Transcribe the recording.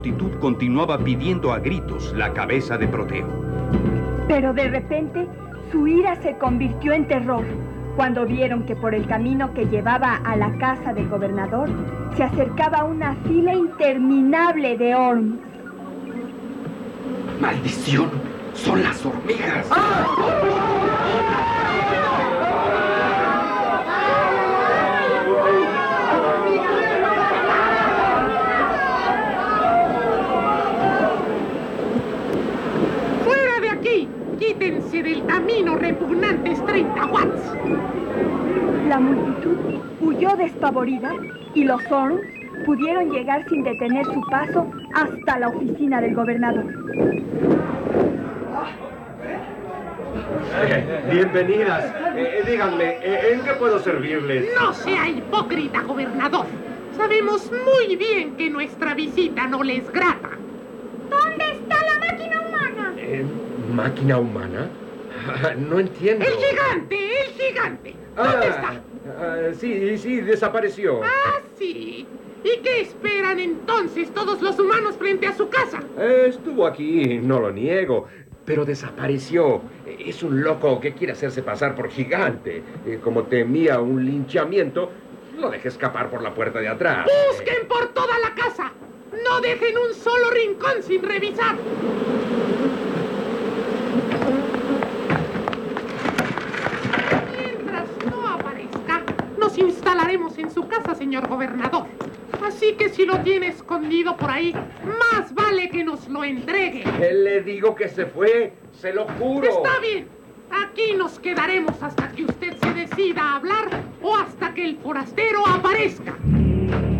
multitud continuaba pidiendo a gritos la cabeza de Proteo. Pero de repente, su ira se convirtió en terror cuando vieron que por el camino que llevaba a la casa del gobernador se acercaba una fila interminable de Orms. ¡Maldición! ¡Son las hormigas! ¡Fuera de aquí! ¡Quítense del camino, repugnantes 30 watts! La multitud huyó despavorida y los Orms pudieron llegar sin detener su paso hasta la oficina del gobernador. Bienvenidas. Díganme, ¿en qué puedo servirles? No sea hipócrita, gobernador. Sabemos muy bien que nuestra visita no les grata. ¿Dónde está la máquina humana? ¿Máquina humana? No entiendo. ¡El gigante! ¡El gigante! ¿Dónde está? Sí, desapareció. Ah, sí. ¿Y qué esperan entonces todos los humanos frente a su casa? Estuvo aquí, no lo niego, pero desapareció. Es un loco que quiere hacerse pasar por gigante. Como temía un linchamiento, lo dejé escapar por la puerta de atrás. ¡Busquen por toda la casa! ¡No dejen un solo rincón sin revisar! Mientras no aparezca, nos instalaremos en su casa, señor gobernador. Así que si lo tiene escondido por ahí, más vale que nos lo entregue. Le digo que se fue, se lo juro. Está bien. Aquí nos quedaremos hasta que usted se decida a hablar o hasta que el forastero aparezca.